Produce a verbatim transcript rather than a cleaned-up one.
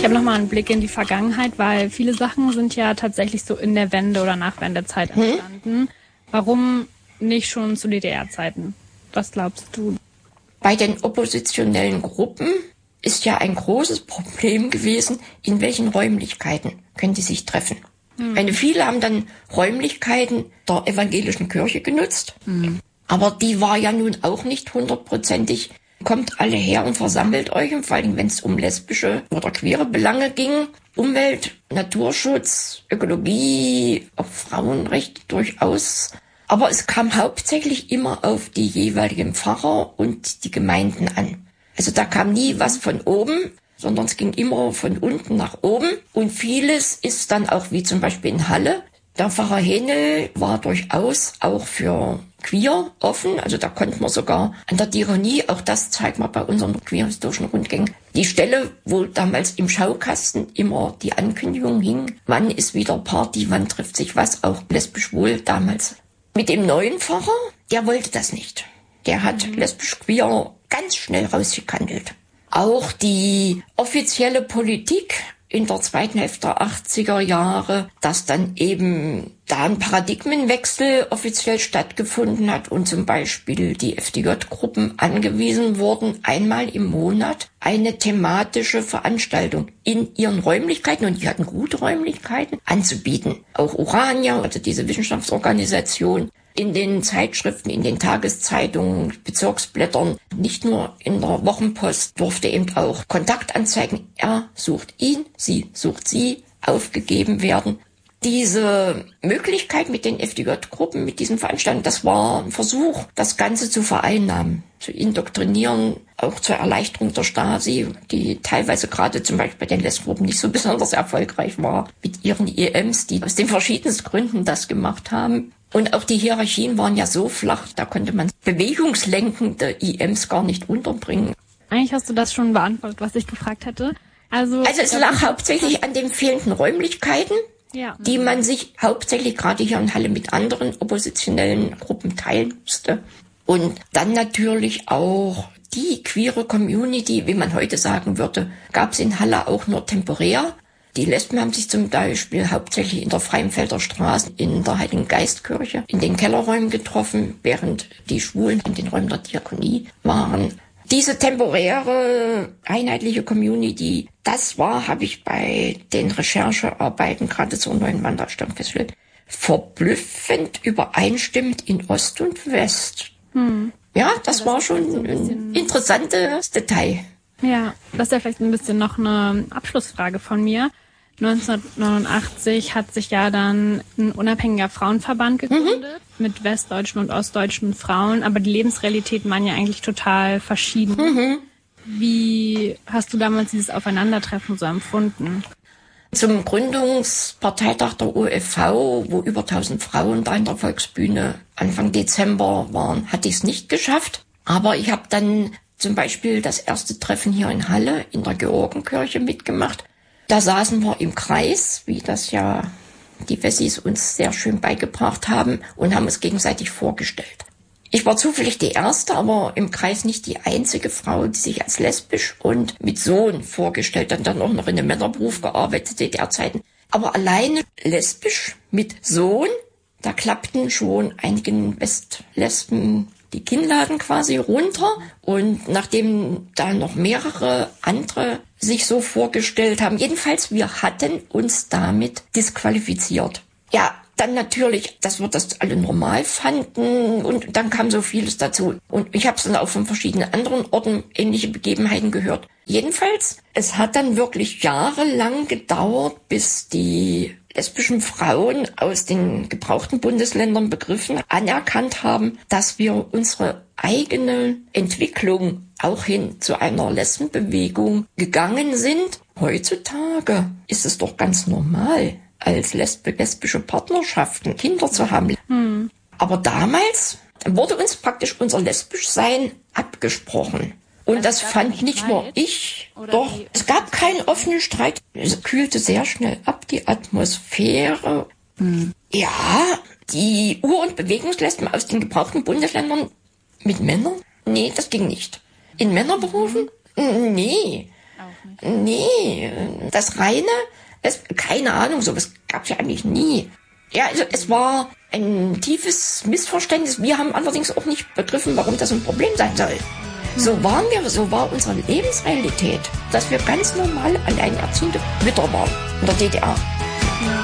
habe nochmal einen Blick in die Vergangenheit, weil viele Sachen sind ja tatsächlich so in der Wende- oder Nachwendezeit entstanden. Hm? Warum nicht schon zu D D R-Zeiten? Was glaubst du? Bei den oppositionellen Gruppen ist ja ein großes Problem gewesen, in welchen Räumlichkeiten können die sich treffen. Hm. Eine, viele haben dann Räumlichkeiten der evangelischen Kirche genutzt, hm. aber die war ja nun auch nicht hundertprozentig, kommt alle her und versammelt euch, und vor allem wenn es um lesbische oder queere Belange ging, Umwelt, Naturschutz, Ökologie, auch Frauenrechte durchaus. Aber es kam hauptsächlich immer auf die jeweiligen Pfarrer und die Gemeinden an. Also da kam nie was von oben, sondern es ging immer von unten nach oben. Und vieles ist dann auch, wie zum Beispiel in Halle, der Pfarrer Henel war durchaus auch für queer offen. Also da konnte man sogar an der Diakonie, auch das zeigt man bei unseren queer-historischen Rundgängen, die Stelle, wo damals im Schaukasten immer die Ankündigung hing, wann ist wieder Party, wann trifft sich was, auch lesbisch wohl damals. Mit dem neuen Pfarrer, der wollte das nicht. Der hat mhm. lesbisch-queer ganz schnell rausgekandelt. Auch die offizielle Politik in der zweiten Hälfte der achtziger Jahre, dass dann eben da ein Paradigmenwechsel offiziell stattgefunden hat und zum Beispiel die F D J-Gruppen angewiesen wurden, einmal im Monat eine thematische Veranstaltung in ihren Räumlichkeiten, und die hatten gute Räumlichkeiten, anzubieten. Auch Urania, also diese Wissenschaftsorganisation, in den Zeitschriften, in den Tageszeitungen, Bezirksblättern, nicht nur in der Wochenpost, durfte eben auch Kontaktanzeigen, er sucht ihn, sie sucht sie, aufgegeben werden. Diese Möglichkeit mit den F D J-Gruppen, mit diesen Veranstaltungen, das war ein Versuch, das Ganze zu vereinnahmen, zu indoktrinieren, auch zur Erleichterung der Stasi, die teilweise gerade zum Beispiel bei den Lesbengruppen nicht so besonders erfolgreich war, mit ihren I Ms, die aus den verschiedensten Gründen das gemacht haben. Und auch die Hierarchien waren ja so flach, da konnte man bewegungslenkende I Ms gar nicht unterbringen. Eigentlich hast du das schon beantwortet, was ich gefragt hatte. Also, also es lag hauptsächlich an den fehlenden Räumlichkeiten, ja. die man sich hauptsächlich gerade hier in Halle mit anderen oppositionellen Gruppen teilen musste. Und dann natürlich auch die queere Community, wie man heute sagen würde, gab es in Halle auch nur temporär. Die Lesben haben sich zum Beispiel hauptsächlich in der Freienfelder Straße, in der Heiligen Geistkirche, in den Kellerräumen getroffen, während die Schwulen in den Räumen der Diakonie waren. Diese temporäre, einheitliche Community, das war, habe ich bei den Recherchearbeiten gerade zur neuen Wanderstamm festgestellt, verblüffend übereinstimmend in Ost und West. Hm. Ja, das, ja, das war schon so ein, ein interessantes Detail. Ja, das ist ja vielleicht ein bisschen noch eine Abschlussfrage von mir. neunzehnhundertneunundachtzig hat sich ja dann ein unabhängiger Frauenverband gegründet mhm. mit westdeutschen und ostdeutschen Frauen, aber die Lebensrealitäten waren ja eigentlich total verschieden. Mhm. Wie hast du damals dieses Aufeinandertreffen so empfunden? Zum Gründungsparteitag der O F V, wo über tausend Frauen da in der Volksbühne Anfang Dezember waren, hatte ich es nicht geschafft. Aber ich habe dann zum Beispiel das erste Treffen hier in Halle in der Georgenkirche mitgemacht. Da saßen wir im Kreis, wie das ja die Wessis uns sehr schön beigebracht haben, und haben uns gegenseitig vorgestellt. Ich war zufällig die erste, aber im Kreis nicht die einzige Frau, die sich als lesbisch und mit Sohn vorgestellt hat, dann auch noch in einem Männerberuf gearbeitet, D D R-Zeiten. Aber alleine lesbisch mit Sohn, da klappten schon einigen Westlesben die Kinnladen quasi runter, und nachdem da noch mehrere andere sich so vorgestellt haben, jedenfalls wir hatten uns damit disqualifiziert. Ja, dann natürlich, dass wir das alle normal fanden, und dann kam so vieles dazu. Und ich habe es dann auch von verschiedenen anderen Orten ähnliche Begebenheiten gehört. Jedenfalls, es hat dann wirklich jahrelang gedauert, bis die lesbischen Frauen aus den gebrauchten Bundesländern begriffen, anerkannt haben, dass wir unsere eigene Entwicklung auch hin zu einer Lesbenbewegung gegangen sind. Heutzutage ist es doch ganz normal, als lesb- lesbische Partnerschaften Kinder zu haben. Hm. Aber damals wurde uns praktisch unser Lesbischsein abgesprochen. Und also das fand nicht Streit, nur ich, doch, die, es gab keinen offenen Streit. Es kühlte sehr schnell ab, die Atmosphäre. Hm. Ja, die Ur- und Bewegungslesben aus den gebrauchten Bundesländern mit Männern? Nee, das ging nicht. In Männerberufen? Mhm. Nee. Nee, das reine, es, keine Ahnung, sowas gab's ja eigentlich nie. Ja, also es war ein tiefes Missverständnis. Wir haben allerdings auch nicht begriffen, warum das ein Problem sein soll. So waren wir, so war unsere Lebensrealität, dass wir ganz normal alleinerziehende Mütter waren in der D D R.